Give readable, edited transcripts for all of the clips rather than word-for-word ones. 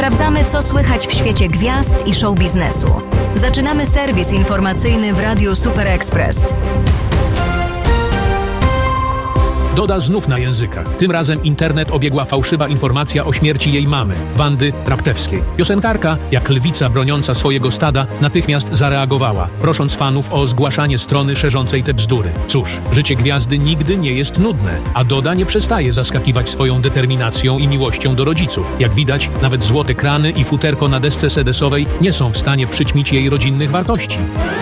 Sprawdzamy, co słychać w świecie gwiazd i show biznesu. Zaczynamy serwis informacyjny w Radiu Super Express. Doda znów na językach. Tym razem internet obiegła fałszywa informacja o śmierci jej mamy, Wandy Raptewskiej. Piosenkarka, jak lwica broniąca swojego stada, natychmiast zareagowała, prosząc fanów o zgłaszanie strony szerzącej te bzdury. Cóż, życie gwiazdy nigdy nie jest nudne, a Doda nie przestaje zaskakiwać swoją determinacją i miłością do rodziców. Jak widać, nawet złote krany i futerko na desce sedesowej nie są w stanie przyćmić jej rodzinnych wartości.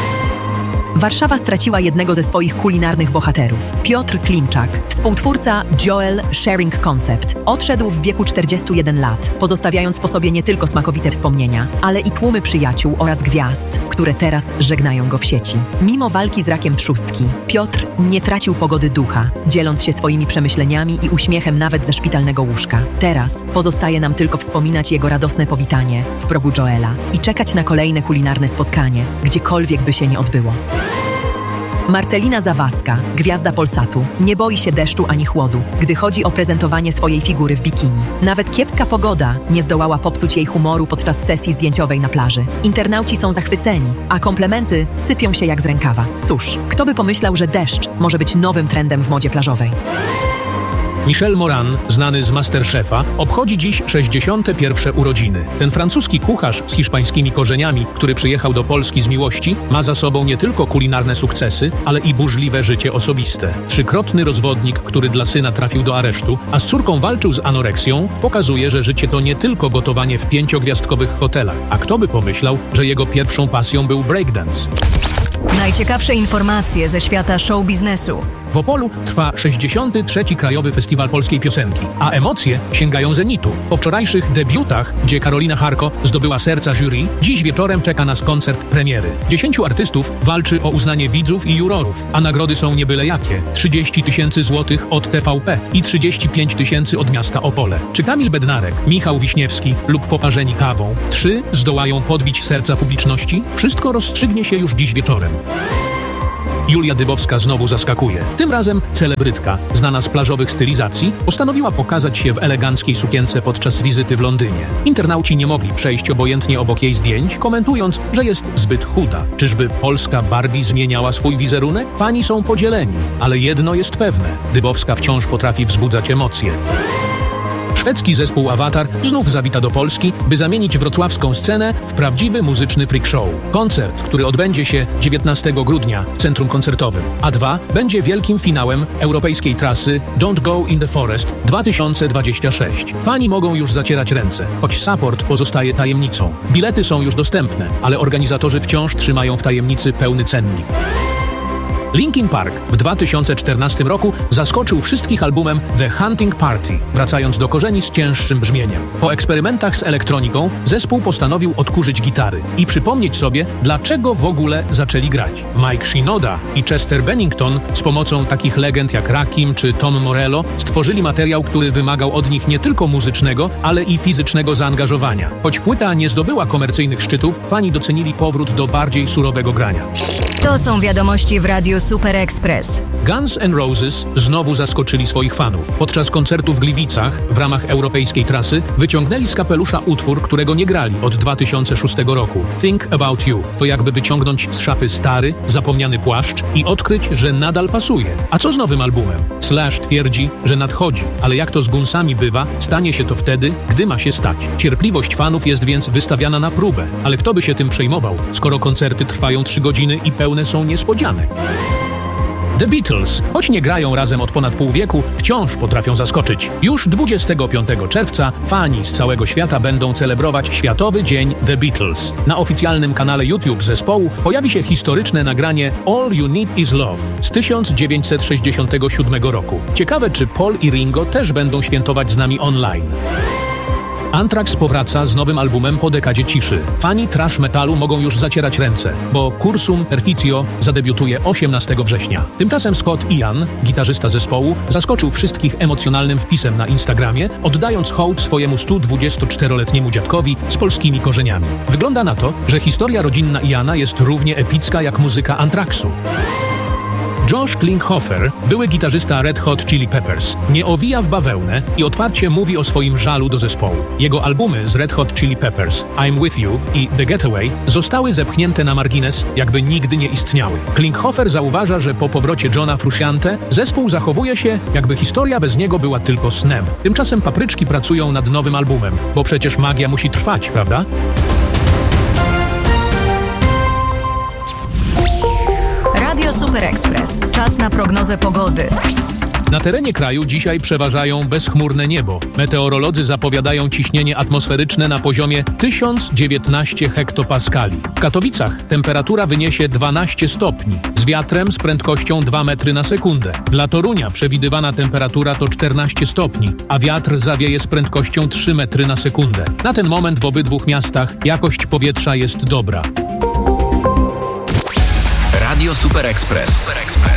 Warszawa straciła jednego ze swoich kulinarnych bohaterów. Piotr Klimczak, współtwórca Joel Sharing Concept, odszedł w wieku 41 lat, pozostawiając po sobie nie tylko smakowite wspomnienia, ale i tłumy przyjaciół oraz gwiazd, które teraz żegnają go w sieci. Mimo walki z rakiem trzustki, Piotr nie tracił pogody ducha, dzieląc się swoimi przemyśleniami i uśmiechem nawet ze szpitalnego łóżka. Teraz pozostaje nam tylko wspominać jego radosne powitanie w progu Joela i czekać na kolejne kulinarne spotkanie, gdziekolwiek by się nie odbyło. Marcelina Zawadzka, gwiazda Polsatu, nie boi się deszczu ani chłodu, gdy chodzi o prezentowanie swojej figury w bikini. Nawet kiepska pogoda nie zdołała popsuć jej humoru podczas sesji zdjęciowej na plaży. Internauci są zachwyceni, a komplementy sypią się jak z rękawa. Cóż, kto by pomyślał, że deszcz może być nowym trendem w modzie plażowej? Michel Moran, znany z MasterChefa, obchodzi dziś 61. urodziny. Ten francuski kucharz z hiszpańskimi korzeniami, który przyjechał do Polski z miłości, ma za sobą nie tylko kulinarne sukcesy, ale i burzliwe życie osobiste. Trzykrotny rozwodnik, który dla syna trafił do aresztu, a z córką walczył z anoreksją, pokazuje, że życie to nie tylko gotowanie w 5-gwiazdkowych hotelach. A kto by pomyślał, że jego pierwszą pasją był breakdance? Najciekawsze informacje ze świata show biznesu. W Opolu trwa 63. Krajowy Festiwal Polskiej Piosenki, a emocje sięgają zenitu. Po wczorajszych debiutach, gdzie Karolina Charko zdobyła serca jury, dziś wieczorem czeka nas koncert premiery. 10 artystów walczy o uznanie widzów i jurorów, a nagrody są nie byle jakie. 30 000 złotych od TVP i 35 000 od miasta Opole. Czy Kamil Bednarek, Michał Wiśniewski lub Poparzeni kawą 3 zdołają podbić serca publiczności? Wszystko rozstrzygnie się już dziś wieczorem. Julia Dybowska znowu zaskakuje. Tym razem celebrytka, znana z plażowych stylizacji, postanowiła pokazać się w eleganckiej sukience podczas wizyty w Londynie. Internauci nie mogli przejść obojętnie obok jej zdjęć, komentując, że jest zbyt chuda. Czyżby polska Barbie zmieniała swój wizerunek? Fani są podzieleni, ale jedno jest pewne. Dybowska wciąż potrafi wzbudzać emocje. Szwedzki zespół Avatar znów zawita do Polski, by zamienić wrocławską scenę w prawdziwy muzyczny freak show. Koncert, który odbędzie się 19 grudnia w centrum koncertowym. A2 będzie wielkim finałem europejskiej trasy Don't Go in the Forest 2026. Fani mogą już zacierać ręce, choć support pozostaje tajemnicą. Bilety są już dostępne, ale organizatorzy wciąż trzymają w tajemnicy pełny cennik. Linkin Park w 2014 roku zaskoczył wszystkich albumem The Hunting Party, wracając do korzeni z cięższym brzmieniem. Po eksperymentach z elektroniką zespół postanowił odkurzyć gitary i przypomnieć sobie, dlaczego w ogóle zaczęli grać. Mike Shinoda i Chester Bennington z pomocą takich legend jak Rakim czy Tom Morello stworzyli materiał, który wymagał od nich nie tylko muzycznego, ale i fizycznego zaangażowania. Choć płyta nie zdobyła komercyjnych szczytów, fani docenili powrót do bardziej surowego grania. To są wiadomości w Radiu Super Express. Guns N' Roses znowu zaskoczyli swoich fanów. Podczas koncertu w Gliwicach w ramach europejskiej trasy wyciągnęli z kapelusza utwór, którego nie grali od 2006 roku. Think About You. To jakby wyciągnąć z szafy stary, zapomniany płaszcz i odkryć, że nadal pasuje. A co z nowym albumem? Slash twierdzi, że nadchodzi, ale jak to z Gunsami bywa, stanie się to wtedy, gdy ma się stać. Cierpliwość fanów jest więc wystawiana na próbę, ale kto by się tym przejmował, skoro koncerty trwają 3 godziny i pełne są niespodzianek. The Beatles, choć nie grają razem od ponad pół wieku, wciąż potrafią zaskoczyć. Już 25 czerwca fani z całego świata będą celebrować Światowy Dzień The Beatles. Na oficjalnym kanale YouTube zespołu pojawi się historyczne nagranie All You Need Is Love z 1967 roku. Ciekawe, czy Paul i Ringo też będą świętować z nami online. Anthrax powraca z nowym albumem po dekadzie ciszy. Fani thrash metalu mogą już zacierać ręce, bo Cursum Perficio zadebiutuje 18 września. Tymczasem Scott Ian, gitarzysta zespołu, zaskoczył wszystkich emocjonalnym wpisem na Instagramie, oddając hołd swojemu 124-letniemu dziadkowi z polskimi korzeniami. Wygląda na to, że historia rodzinna Iana jest równie epicka jak muzyka Anthraxu. Josh Klinghoffer, były gitarzysta Red Hot Chili Peppers, nie owija w bawełnę i otwarcie mówi o swoim żalu do zespołu. Jego albumy z Red Hot Chili Peppers, I'm With You i The Getaway zostały zepchnięte na margines, jakby nigdy nie istniały. Klinghoffer zauważa, że po powrocie Johna Frusciante zespół zachowuje się, jakby historia bez niego była tylko snem. Tymczasem Papryczki pracują nad nowym albumem, bo przecież magia musi trwać, prawda? Radio Super Express. Czas na prognozę pogody. Na terenie kraju dzisiaj przeważają bezchmurne niebo. Meteorolodzy zapowiadają ciśnienie atmosferyczne na poziomie 1019 hektopaskali. W Katowicach temperatura wyniesie 12 stopni, z wiatrem z prędkością 2 metry na sekundę. Dla Torunia przewidywana temperatura to 14 stopni, a wiatr zawieje z prędkością 3 metry na sekundę. Na ten moment w obydwu miastach jakość powietrza jest dobra. Radio Super Express.